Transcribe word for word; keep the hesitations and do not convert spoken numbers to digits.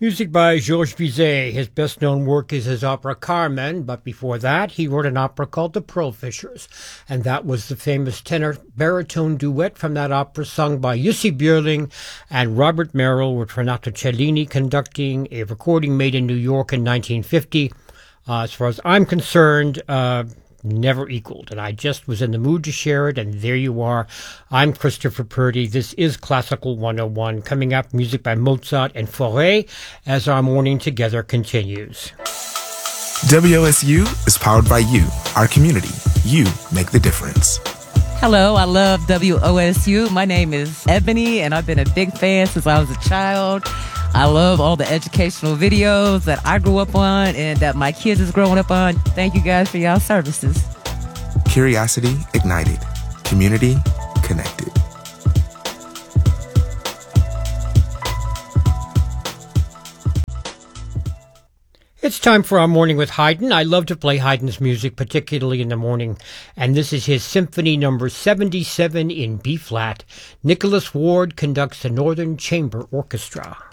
Music by Georges Bizet. His best-known work is his opera Carmen, but before that, he wrote an opera called The Pearl Fishers, and that was the famous tenor-baritone duet from that opera sung by Jussi Björling and Robert Merrill, with Renato Cellini conducting, a recording made in New York in nineteen fifty. Uh, as far as I'm concerned, uh, never equaled, and I just was in the mood to share it, and there you are. I'm Christopher Purdy. This is Classical one oh one. Coming up, music by Mozart and Fauré as our morning together continues. W O S U is powered by you, our community. You make the difference. Hello, I love W O S U. My name is Ebony, and I've been a big fan since I was a child. I love all the educational videos that I grew up on and that my kids is growing up on. Thank you guys for y'all services. Curiosity ignited. Community connected. It's time for our Morning with Haydn. I love to play Haydn's music, particularly in the morning, and this is his Symphony number seventy-seven in B-flat. Nicholas Ward conducts the Northern Chamber Orchestra.